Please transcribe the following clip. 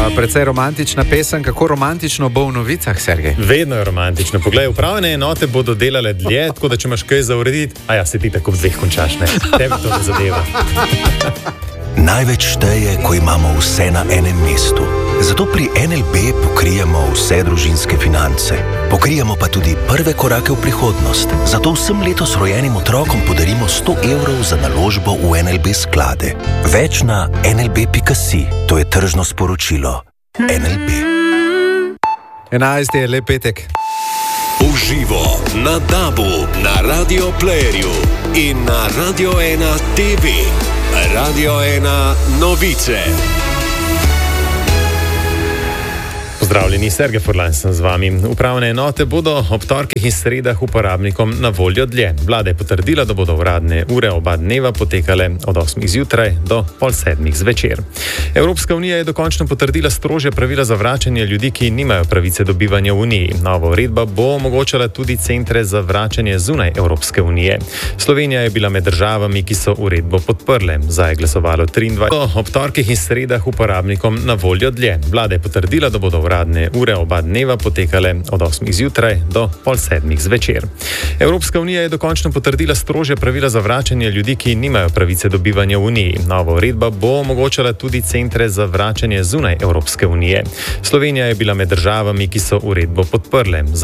Precej romantična pesem. Kako romantično bo v novicah, Sergej? Vedno je romantično. Poglej, upravne enote bodo delale dlje, tako da če imaš kaj za urediti, se ti tako v dveh končaš, ne? Tebi to ne zadeva. Največ šteje, ko imamo vse na enem mestu. Zato pri NLB pokrijemo vse družinske finance. Pokrijemo pa tudi prve korake v prihodnost. Zato vsem letos rojenim otrokom podarimo 100 evrov za naložbo v NLB sklade. Več na nlb.si. To je tržno sporočilo. NLB. 11. je lep petek. Uživo na DAB-u, na Radio Playerju in na Radio 1 TV. Radio 1 novice. Pozdravljeni, Sergej Furlan sem z vami. Upravne enote bodo ob torkih in sredah uporabnikom na voljo dlje. Vlada je potrdila, da bodo uradne ure oba dneva potekale od 8 zjutraj do pol 7 zvečer. Evropska unija je dokončno potrdila strožje pravila za vračanje ljudi, ki nimajo pravice do bivanja v Uniji. Nova uredba bo omogočala tudi centre za vračanje zunaj Evropske unije. Slovenija je bila med državami, ki so uredbo podprle. Za je glasovalo 23. Ob torkih in sredah uporabnikom na voljo dlje. Vlada je potrdila, da bodo uradne ure oba dneva potekale od 8 zjutraj do pol 7 zvečer. Evropska unija je dokončno potrdila strožje pravila za vračanje ljudi, ki nimajo pravice do bivanja v Uniji. Nova uredba bo omogočala tudi centre za vračanje zunaj Evropske unije. Slovenija je bila med državami, ki so uredbo podprle.